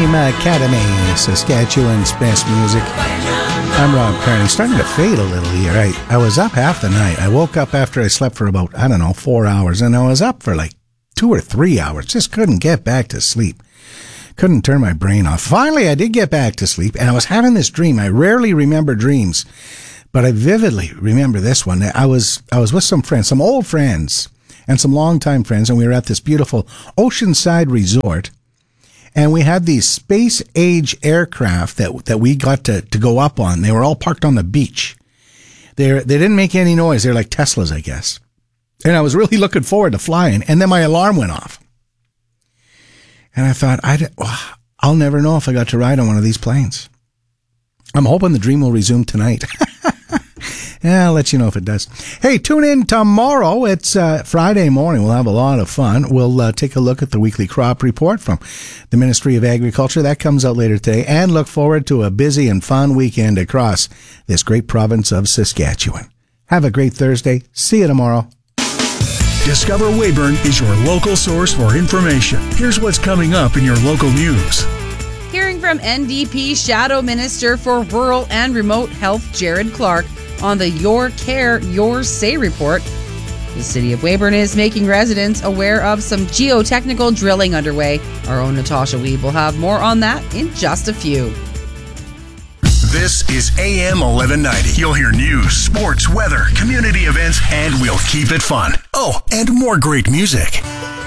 Dream Academy, Saskatchewan's best music. I'm Rob Kearney. Starting to fade a little here. I was up half the night. I woke up after I slept for about, 4 hours, and I was up for like 2 or 3 hours. Just couldn't get back to sleep. Couldn't turn my brain off. Finally, I did get back to sleep, and I was having this dream. I rarely remember dreams, but I vividly remember this one. I was with some friends, some old friends, and some longtime friends, and we were at this beautiful oceanside resort. And we had these space-age aircraft that we got to go up on. They were all parked on the beach. They didn't make any noise. They're like Teslas, I guess. And I was really looking forward to flying. And then my alarm went off. And I thought, I'll never know if I got to ride on one of these planes. I'm hoping the dream will resume tonight. Yeah, I'll let you know if it does. Hey, tune in tomorrow. It's Friday morning. We'll have a lot of fun. We'll take a look at the weekly crop report from the Ministry of Agriculture. That comes out later today. And look forward to a busy and fun weekend across this great province of Saskatchewan. Have a great Thursday. See you tomorrow. Discover Weyburn is your local source for information. Here's what's coming up in your local news. Hearing from NDP Shadow Minister for Rural and Remote Health, Jared Clark, on the Your Care, Your Say report. The City of Weyburn is making residents aware of some geotechnical drilling underway. Our own Natasha Weeb will have more on that in just a few. This is AM 1190. You'll hear news, sports, weather, community events, and we'll keep it fun. Oh, and more great music.